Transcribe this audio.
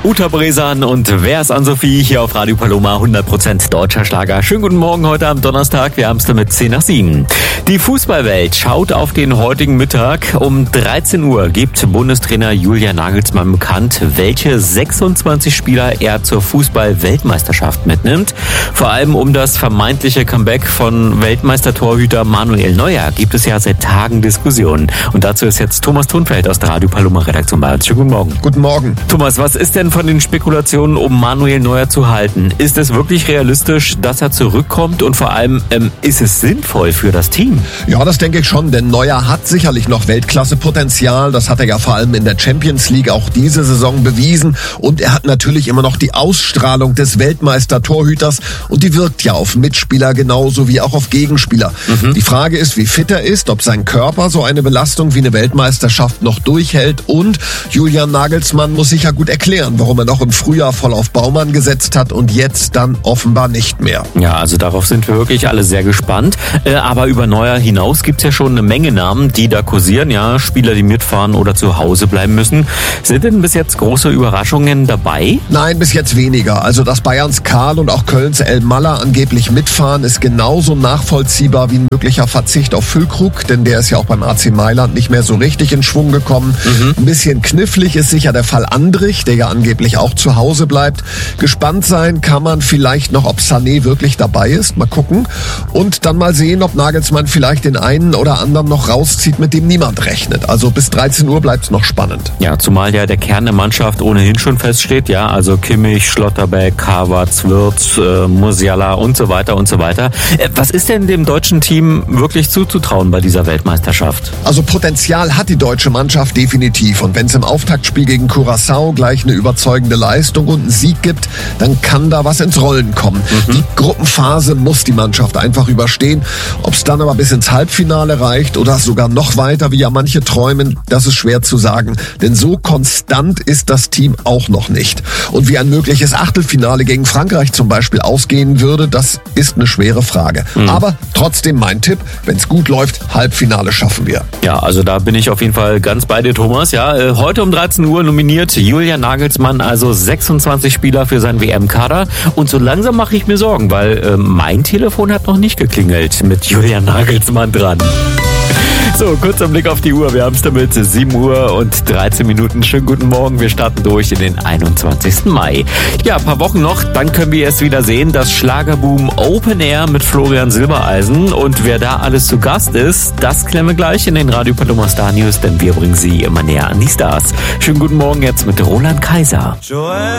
Uta Bresan und Wer ist Ann-Sophie hier auf Radio Paloma, 100% deutscher Schlager. Schönen guten Morgen heute am Donnerstag, wir haben es damit 6:10. Die Fußballwelt schaut auf den heutigen Mittag. Um 13 Uhr gibt Bundestrainer Julian Nagelsmann bekannt, welche 26 Spieler er zur Fußball-Weltmeisterschaft mitnimmt. Vor allem um das vermeintliche Comeback von Weltmeistertorhüter Manuel Neuer gibt es ja seit Tagen Diskussionen. Und dazu ist jetzt Thomas Thunfeld aus der Radio Paloma Redaktion bei uns. Schönen guten Morgen. Guten Morgen. Thomas, was ist denn von den Spekulationen um Manuel Neuer zu halten? Ist es wirklich realistisch, dass er zurückkommt und vor allem ist es sinnvoll für das Team? Ja, das denke ich schon, denn Neuer hat sicherlich noch Weltklasse-Potenzial. Das hat er ja vor allem in der Champions League auch diese Saison bewiesen. Und er hat natürlich immer noch die Ausstrahlung des Weltmeister-Torhüters und die wirkt ja auf Mitspieler genauso wie auch auf Gegenspieler. Die Frage ist, wie fit er ist, ob sein Körper so eine Belastung wie eine Weltmeisterschaft noch durchhält, und Julian Nagelsmann muss sich ja gut erklären, warum er noch im Frühjahr voll auf Baumann gesetzt hat und jetzt dann offenbar nicht mehr. Ja, also darauf sind wir wirklich alle sehr gespannt. Aber über Neuer hinaus gibt's ja schon eine Menge Namen, die da kursieren. Ja, Spieler, die mitfahren oder zu Hause bleiben müssen. Sind denn bis jetzt große Überraschungen dabei? Nein, bis jetzt weniger. Also, dass Bayerns Karl und auch Kölns Elmalah angeblich mitfahren, ist genauso nachvollziehbar wie ein möglicher Verzicht auf Füllkrug, denn der ist ja auch beim AC Mailand nicht mehr so richtig in Schwung gekommen. Ein bisschen knifflig ist sicher der Fall Andrich, der ja angeblich auch zu Hause bleibt. Gespannt sein kann man vielleicht noch, ob Sané wirklich dabei ist. Mal gucken. Und dann mal sehen, ob Nagelsmann vielleicht den einen oder anderen noch rauszieht, mit dem niemand rechnet. Also bis 13 Uhr bleibt es noch spannend. Ja, zumal ja der Kern der Mannschaft ohnehin schon feststeht. Ja, also Kimmich, Schlotterbeck, Havertz, Wirtz, Musiala und so weiter und so weiter. Was ist denn dem deutschen Team wirklich zuzutrauen bei dieser Weltmeisterschaft? Also Potenzial hat die deutsche Mannschaft definitiv. Und wenn es im Auftaktspiel gegen Curaçao gleich eine überzeugende Leistung und einen Sieg gibt, dann kann da was ins Rollen kommen. Die Gruppenphase muss die Mannschaft einfach überstehen. Ob es dann aber bis ins Halbfinale reicht oder sogar noch weiter, wie ja manche träumen, das ist schwer zu sagen. Denn so konstant ist das Team auch noch nicht. Und wie ein mögliches Achtelfinale gegen Frankreich zum Beispiel ausgehen würde, das ist eine schwere Frage. Aber trotzdem mein Tipp, wenn es gut läuft, Halbfinale schaffen wir. Ja, also da bin ich auf jeden Fall ganz bei dir, Thomas. Ja, heute um 13 Uhr nominiert Julian Nagelsmann also 26 Spieler für seinen WM-Kader. Und so langsam mache ich mir Sorgen, weil mein Telefon hat noch nicht geklingelt mit Julian Nagelsmann dran. So, kurzer Blick auf die Uhr. Wir haben es damit 7 Uhr und 13 Minuten. Schönen guten Morgen. Wir starten durch in den 21. Mai. Ja, ein paar Wochen noch, dann können wir es wieder sehen. Das Schlagerboom Open Air mit Florian Silbereisen. Und wer da alles zu Gast ist, das klären wir gleich in den Radio Paloma Star News, denn wir bringen Sie immer näher an die Stars. Schönen guten Morgen jetzt mit Roland Kaiser.